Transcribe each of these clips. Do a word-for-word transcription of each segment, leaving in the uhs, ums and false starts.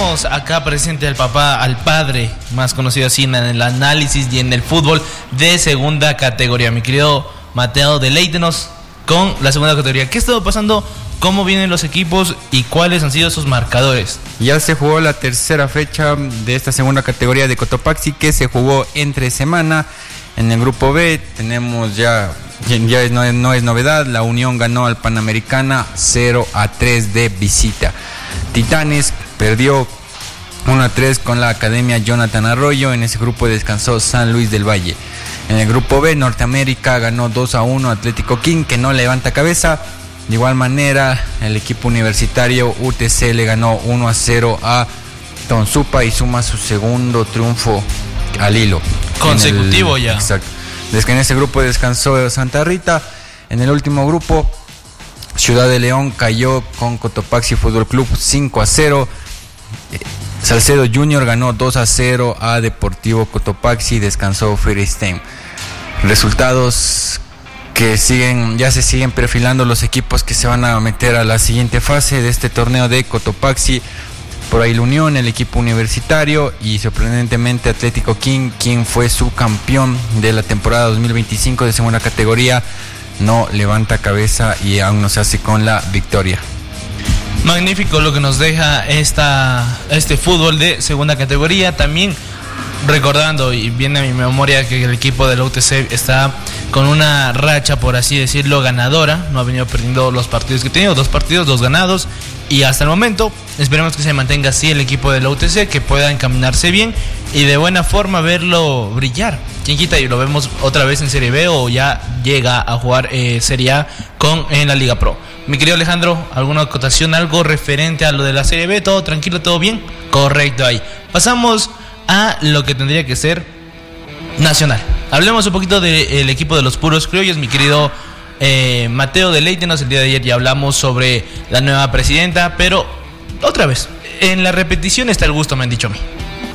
tenemos acá presente al papá, al padre, más conocido así en el análisis y en el fútbol de segunda categoría. Mi querido Mateo, deleítenos con la segunda categoría. ¿Qué ha estado pasando? ¿Cómo vienen los equipos y cuáles han sido sus marcadores? Ya se jugó la tercera fecha de esta segunda categoría de Cotopaxi, que se jugó entre semana. En el grupo B tenemos ya, ya no, no es novedad, la Unión ganó al Panamericana cero a tres de visita. Titanes perdió uno a tres con la Academia Jonathan Arroyo. En ese grupo descansó San Luis del Valle. En el grupo B, Norteamérica ganó dos a uno Atlético King, que no levanta cabeza. De igual manera, el equipo universitario U T C le ganó uno a cero a Tonsupa y suma su segundo triunfo al hilo. Consecutivo el, ya. Exacto. Desde que en ese grupo descansó Santa Rita. En el último grupo, Ciudad de León cayó con Cotopaxi Fútbol Club cinco a cero. Salcedo Junior ganó dos a cero a Deportivo Cotopaxi y descansó Firistein. Resultados que siguen, ya se siguen perfilando los equipos que se van a meter a la siguiente fase de este torneo de Cotopaxi. Por ahí la Unión, el equipo universitario y sorprendentemente Atlético King, quien fue subcampeón de la temporada dos mil veinticinco de segunda categoría, no levanta cabeza y aún no se hace con la victoria. Magnífico lo que nos deja esta, este fútbol de segunda categoría. También recordando, y viene a mi memoria, que el equipo del U T C está con una racha, por así decirlo, ganadora. No ha venido perdiendo los partidos que ha tenido, dos partidos, dos ganados. Y hasta el momento esperemos que se mantenga así el equipo del U T C, que pueda encaminarse bien y de buena forma verlo brillar. Quien quita y lo vemos otra vez en Serie B o ya llega a jugar eh, Serie A con, en la Liga Pro. Mi querido Alejandro, ¿alguna acotación, algo referente a lo de la Serie B? ¿Todo tranquilo, todo bien? Correcto ahí. Pasamos a lo que tendría que ser nacional. Hablemos un poquito del equipo de los Puros Criollos, mi querido eh, Mateo, deleítenos. El día de ayer ya hablamos sobre la nueva presidenta, pero otra vez, en la repetición está el gusto, me han dicho a mí.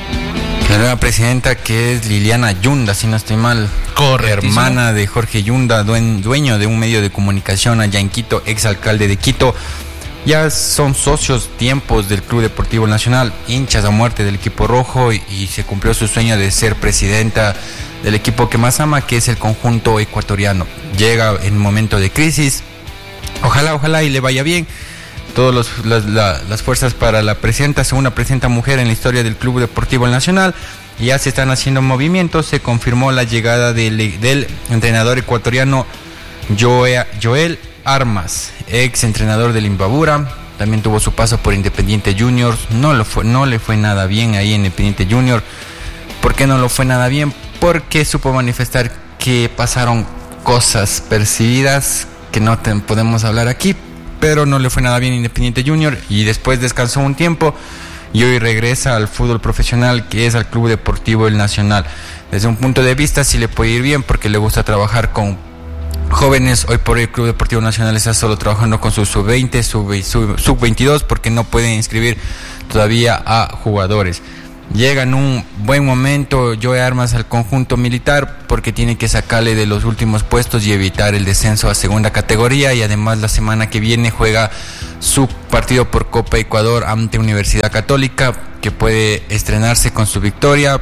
La nueva presidenta, que es Liliana Yunda, si no estoy mal. Hermana de Jorge Yunda, duen, dueño de un medio de comunicación allá en Quito, exalcalde de Quito. Ya son socios tiempos del Club Deportivo Nacional, hinchas a muerte del equipo rojo, y, y se cumplió su sueño de ser presidenta del equipo que más ama, que es el conjunto ecuatoriano. Llega en un momento de crisis, ojalá, ojalá y le vaya bien. Todas los, las, la, las fuerzas para la presidenta, segunda presidenta mujer en la historia del Club Deportivo Nacional. Ya se están haciendo movimientos. Se confirmó la llegada del, del entrenador ecuatoriano Joe, Joel Armas, ex entrenador del Imbabura. También tuvo su paso por Independiente Juniors. No, lo fue, no le fue nada bien ahí en Independiente Junior. ¿Por qué no lo fue nada bien? Porque supo manifestar que pasaron cosas percibidas que no te podemos hablar aquí, pero no le fue nada bien Independiente Junior y después descansó un tiempo y hoy regresa al fútbol profesional, que es al Club Deportivo El Nacional. Desde un punto de vista sí le puede ir bien porque le gusta trabajar con jóvenes. Hoy por hoy el Club Deportivo Nacional está solo trabajando con sus sub veinte, sub veintidós, porque no pueden inscribir todavía a jugadores. Llega en un buen momento Joe Armas al conjunto militar porque tiene que sacarle de los últimos puestos y evitar el descenso a segunda categoría, y además la semana que viene juega su partido por Copa Ecuador ante Universidad Católica, que puede estrenarse con su victoria,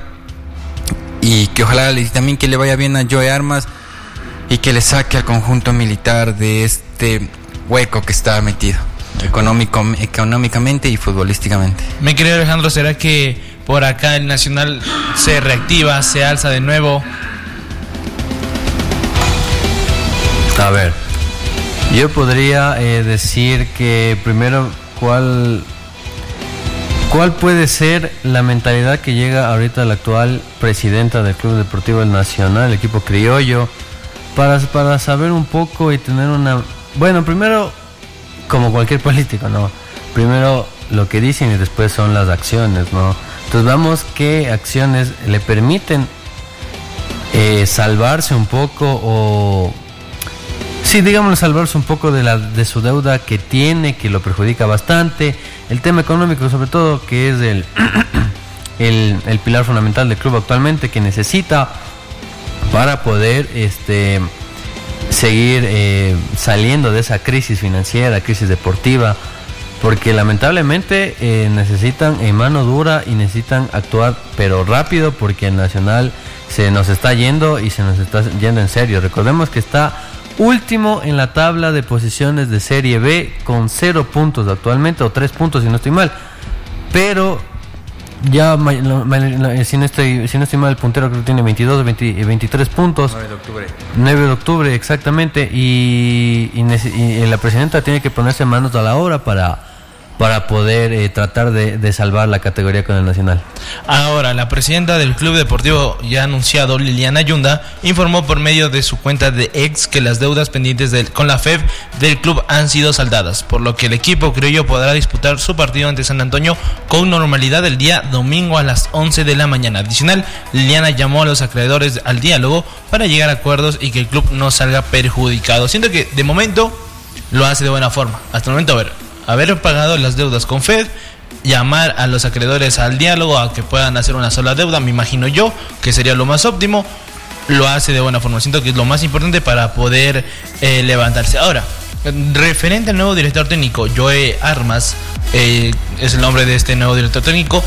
y que ojalá y también que le vaya bien a Joe Armas y que le saque al conjunto militar de este hueco que está metido económico, económicamente y futbolísticamente. Mi querido Alejandro, ¿será que por acá el Nacional se reactiva, se alza de nuevo? A ver, yo podría eh, decir que primero, ¿cuál, ¿cuál puede ser la mentalidad que llega ahorita la actual presidenta del Club Deportivo del Nacional, el equipo criollo, para, para saber un poco y tener una... Bueno, primero, como cualquier político, ¿no? Primero lo que dicen y después son las acciones, ¿no? Entonces vamos qué acciones le permiten eh, salvarse un poco, o sí, digamos, salvarse un poco de la de su deuda que tiene, que lo perjudica bastante. El tema económico, sobre todo, que es el el, el pilar fundamental del club actualmente, que necesita para poder este seguir eh, saliendo de esa crisis financiera, crisis deportiva. porque lamentablemente eh, necesitan en mano dura y necesitan actuar pero rápido, porque el Nacional se nos está yendo y se nos está yendo en serio. Recordemos que está último en la tabla de posiciones de Serie B con cero puntos actualmente, o tres puntos si no estoy mal, pero ya si no estoy, si no estoy mal, el puntero creo que tiene veintidós, veinte, veintitrés puntos. nueve de octubre. nueve de octubre, exactamente, y, y, y la presidenta tiene que ponerse manos a la obra para, para poder eh, tratar de, de salvar la categoría con el Nacional. Ahora, la presidenta del Club Deportivo ya anunciado, Liliana Yunda, informó por medio de su cuenta de X que las deudas pendientes del, con la F E B del club han sido saldadas, por lo que el equipo criollo podrá disputar su partido ante San Antonio con normalidad el día domingo a las once de la mañana. Adicional, Liliana llamó a los acreedores al diálogo para llegar a acuerdos y que el club no salga perjudicado. Siento que de momento lo hace de buena forma. Hasta el momento, a ver, haber pagado las deudas con F E D, llamar a los acreedores al diálogo a que puedan hacer una sola deuda, me imagino yo que sería lo más óptimo. Lo hace de buena forma, siento que es lo más importante para poder eh, levantarse. Ahora, referente al nuevo director técnico, Joe Armas, eh, es el nombre de este nuevo director técnico.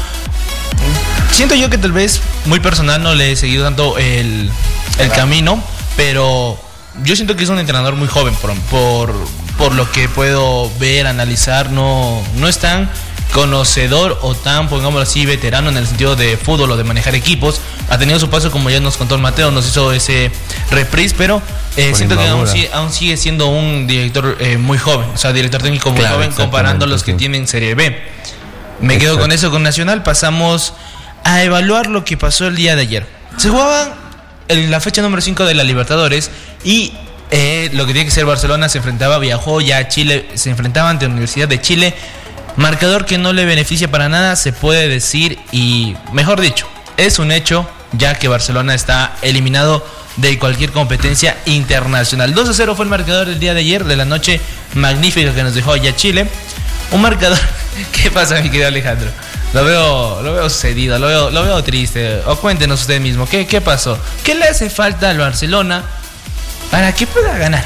Siento yo que tal vez muy personal no le he seguido tanto el, el camino, pero yo siento que es un entrenador muy joven por, por, por lo que puedo ver, analizar. No, no es tan conocedor o tan, pongámoslo así, veterano en el sentido de fútbol o de manejar equipos. Ha tenido su paso, como ya nos contó el Mateo, nos hizo ese reprise, pero eh, siento que aún, aún sigue siendo un director eh, muy joven, o sea, director técnico muy claro, joven comparando a los que sí. tienen Serie B. Me Exacto. quedo con eso con Nacional. Pasamos a evaluar lo que pasó el día de ayer. Se jugaban en la fecha número cinco de la Libertadores y eh, lo que tiene que ser Barcelona se enfrentaba, viajó ya a Chile, se enfrentaba ante la Universidad de Chile. Marcador que no le beneficia para nada, se puede decir, y mejor dicho, es un hecho, ya que Barcelona está eliminado de cualquier competencia internacional. dos a cero fue el marcador del día de ayer, de la noche magnífica que nos dejó allá Chile. Un marcador, ¿qué pasa, mi querido Alejandro? Lo veo, lo veo cedido, lo veo, lo veo triste. O cuéntenos usted mismo, ¿qué, qué pasó? ¿Qué le hace falta al Barcelona para que pueda ganar?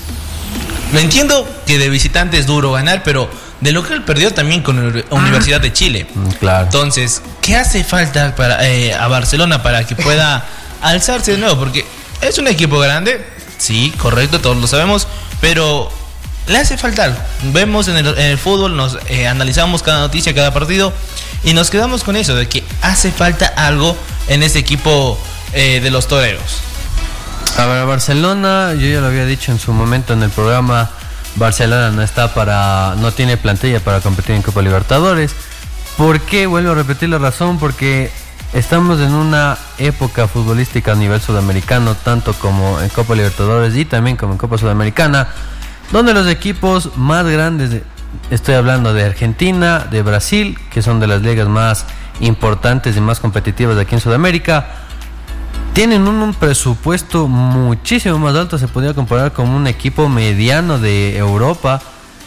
Lo entiendo que de visitante es duro ganar, pero de local perdió también con la Universidad de Chile. Claro. Entonces, ¿qué hace falta para eh, a Barcelona para que pueda alzarse de nuevo? Porque es un equipo grande, sí, correcto, todos lo sabemos, pero le hace falta algo. Vemos en el, en el fútbol, nos eh, analizamos cada noticia, cada partido, y nos quedamos con eso, de que hace falta algo en ese equipo eh, de los toreros. A ver, Barcelona, yo ya lo había dicho en su momento en el programa, Barcelona no está para, no tiene plantilla para competir en Copa Libertadores. ¿Por qué? Vuelvo a repetir la razón, porque estamos en una época futbolística a nivel sudamericano, tanto como en Copa Libertadores y también como en Copa Sudamericana, donde los equipos más grandes, estoy hablando de Argentina, de Brasil, que son de las ligas más importantes y más competitivas de aquí en Sudamérica, tienen un, un presupuesto muchísimo más alto. Se podría comparar con un equipo mediano de Europa,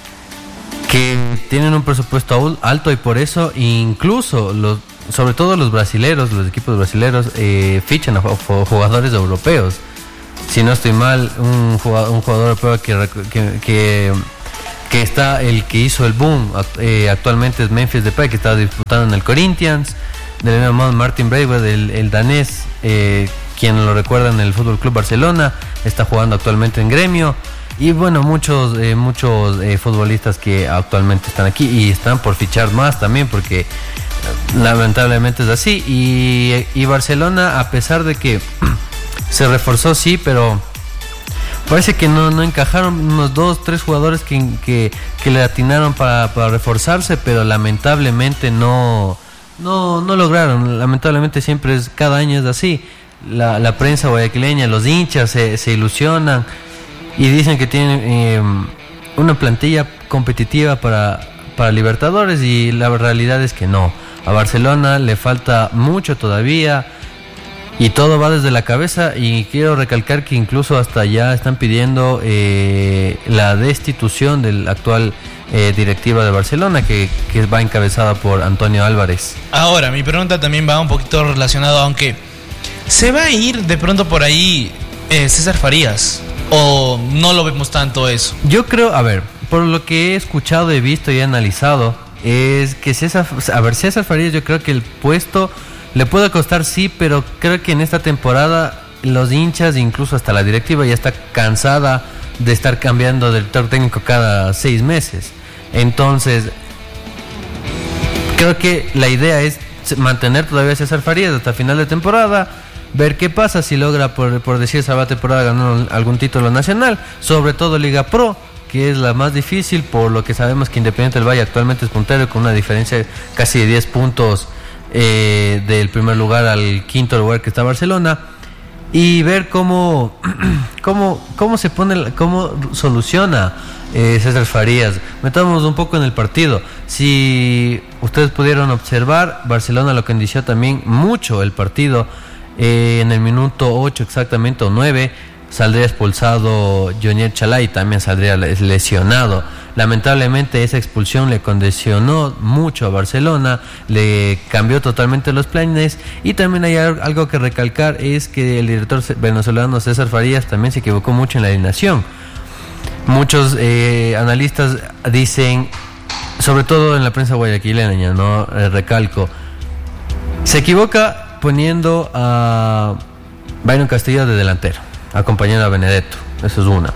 que tienen un presupuesto alto, y por eso incluso los, sobre todo los brasileros, los equipos brasileros eh, fichan a jugadores europeos. Si no estoy mal, un jugador, un jugador europeo que, que, que, que está, el que hizo el boom eh, actualmente es Memphis Depay, que está disputando en el Corinthians. Del mismo modo, Martin Braithwaite, el, el danés, eh, quien lo recuerda en el Fútbol Club Barcelona, está jugando actualmente en Gremio. Y bueno, muchos eh, muchos eh, futbolistas que actualmente están aquí y están por fichar más también, porque lamentablemente es así. Y, y Barcelona, a pesar de que se reforzó, sí, pero parece que no, no encajaron unos dos, tres jugadores que, que, que le atinaron para, para reforzarse, pero lamentablemente no... No, no lograron. Lamentablemente siempre es, cada año es así. La, la prensa guayaquileña, los hinchas se, se ilusionan y dicen que tienen eh, una plantilla competitiva para, para Libertadores, y la realidad es que no. A Barcelona le falta mucho todavía y todo va desde la cabeza, y quiero recalcar que incluso hasta ya están pidiendo eh, la destitución del actual Eh, directiva de Barcelona, que, que va encabezada por Antonio Álvarez. Ahora, mi pregunta también va un poquito relacionado, aunque ¿se va a ir de pronto por ahí eh, César Farías? ¿O no lo vemos tanto eso? Yo creo, a ver, por lo que he escuchado, he visto y he analizado, es que César, a ver, César Farías, yo creo que el puesto le puede costar, sí, pero creo que en esta temporada los hinchas, incluso hasta la directiva, ya está cansada de estar cambiando de director técnico cada seis meses. Entonces, creo que la idea es mantener todavía a César Farías hasta final de temporada, ver qué pasa si logra, por, por decir, esa temporada ganar algún título nacional, sobre todo Liga Pro, que es la más difícil, por lo que sabemos que Independiente del Valle actualmente es puntero con una diferencia casi de diez puntos eh, del primer lugar al quinto lugar que está Barcelona, y ver cómo cómo cómo se pone, cómo soluciona eh, César Farías. Metamos un poco en el partido. Si ustedes pudieron observar, Barcelona lo condició también mucho el partido. Eh, en el minuto ocho exactamente, o nueve, saldría expulsado Jonier Chalá y también saldría lesionado. Lamentablemente esa expulsión le condicionó mucho a Barcelona, le cambió totalmente los planes, y también hay algo que recalcar, es que el director venezolano César Farías también se equivocó mucho en la alineación. Muchos eh, analistas dicen, sobre todo en la prensa guayaquileña, no eh, recalco, se equivoca poniendo a Byron Castillo de delantero, acompañando a Benedetto, eso es una.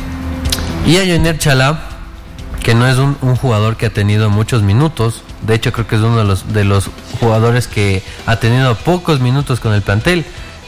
Y a Jonier Chalá, que no es un, un jugador que ha tenido muchos minutos, de hecho creo que es uno de los, de los jugadores que ha tenido pocos minutos con el plantel,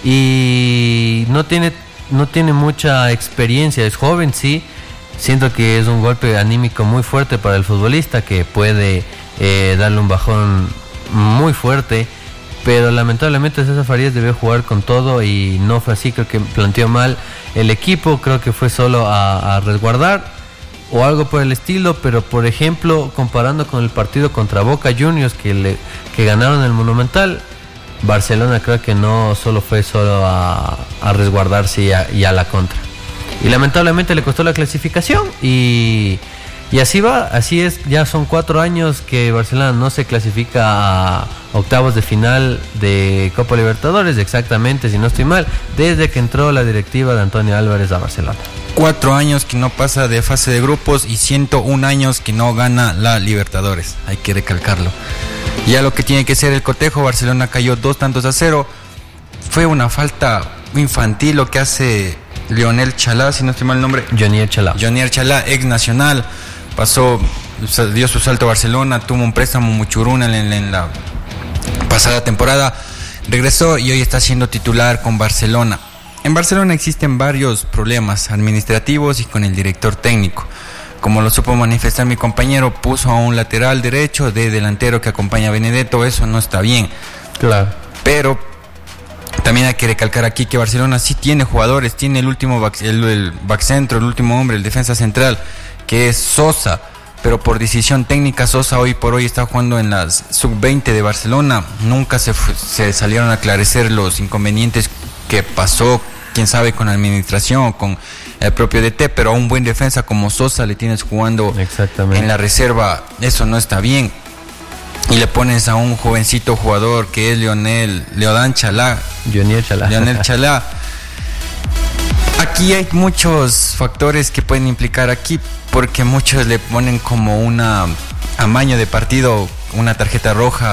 y no tiene, no tiene mucha experiencia, es joven, sí. Siento que es un golpe anímico muy fuerte para el futbolista, que puede eh, darle un bajón muy fuerte, pero lamentablemente César Farías debió jugar con todo y no fue así. Creo que planteó mal el equipo, creo que fue solo a, a resguardar o algo por el estilo, pero por ejemplo, comparando con el partido contra Boca Juniors que, le, que ganaron el Monumental, Barcelona creo que no solo fue solo a, a resguardarse y a, y a la contra. Y lamentablemente le costó la clasificación y, y así va, así es, ya son cuatro años que Barcelona no se clasifica a octavos de final de Copa Libertadores, exactamente, si no estoy mal, desde que entró la directiva de Antonio Álvarez a Barcelona. Cuatro años que no pasa de fase de grupos y ciento un años que no gana la Libertadores, hay que recalcarlo. Ya lo que tiene que ser el cotejo, Barcelona cayó dos tantos a cero, fue una falta infantil lo que hace Lionel Chalá, si no estoy mal el nombre. Jonier Chalá. Jonier Chalá, ex nacional, pasó, dio su salto a Barcelona, tuvo un préstamo muchuruna en, en la pasada temporada, regresó y hoy está siendo titular con Barcelona. En Barcelona existen varios problemas administrativos y con el director técnico. Como lo supo manifestar mi compañero, puso a un lateral derecho de delantero que acompaña a Benedetto, eso no está bien. Claro. Pero también hay que recalcar aquí que Barcelona sí tiene jugadores, tiene el último back, el, el back centro, el último hombre, el defensa central, que es Sosa, pero por decisión técnica Sosa hoy por hoy está jugando en las sub veinte de Barcelona. Nunca se, se salieron a aclarecer los inconvenientes que pasó, quién sabe, con la administración o con el propio D T, pero a un buen defensa como Sosa le tienes jugando en la reserva, eso no está bien. Y le pones a un jovencito jugador que es Lionel, Leodán Chalá. Jonier Chalá. Lionel Chalá. Aquí hay muchos factores que pueden implicar aquí, porque muchos le ponen como una amaño de partido, una tarjeta roja